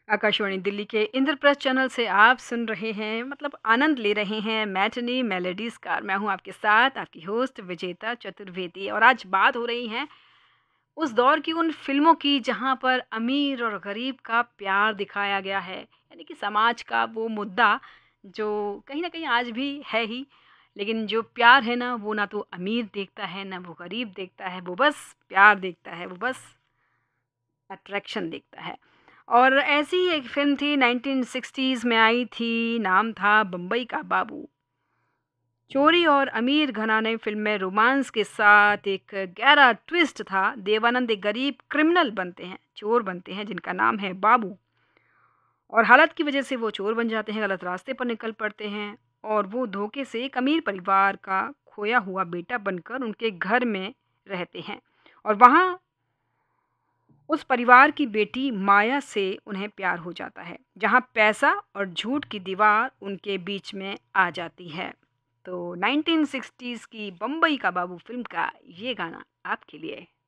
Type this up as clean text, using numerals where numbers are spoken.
आकाशवाणी दिल्ली के इंद्रप्रस्थ चैनल से आप सुन रहे हैं, मतलब आनंद ले रहे हैं मैटिनी मेलोडीज़ का। मैं हूं आपके साथ, आपकी होस्ट विजेता चतुर्वेदी। और आज बात हो रही है उस दौर की उन फिल्मों की जहां पर अमीर और गरीब का प्यार दिखाया गया है, यानी कि समाज का वो मुद्दा जो कहीं ना कहीं आज भी है ही। लेकिन जो प्यार है ना, वो ना तो अमीर देखता है ना वो गरीब देखता है, वो बस प्यार देखता है, वो बस अट्रैक्शन देखता है। और ऐसी ही एक फ़िल्म थी, 1960s में आई थी, नाम था बम्बई का बाबू। चोरी और अमीर घराने फ़िल्म में रोमांस के साथ एक गहरा ट्विस्ट था। देवानंद एक गरीब क्रिमिनल बनते हैं, चोर बनते हैं जिनका नाम है बाबू। और हालत की वजह से वो चोर बन जाते हैं, गलत रास्ते पर निकल पड़ते हैं। और वो धोखे से एक अमीर परिवार का खोया हुआ बेटा बनकर उनके घर में रहते हैं। और वहाँ उस परिवार की बेटी माया से उन्हें प्यार हो जाता है, जहाँ पैसा और झूठ की दीवार उनके बीच में आ जाती है। तो 1960s की बम्बई का बाबू फ़िल्म का ये गाना आपके लिए।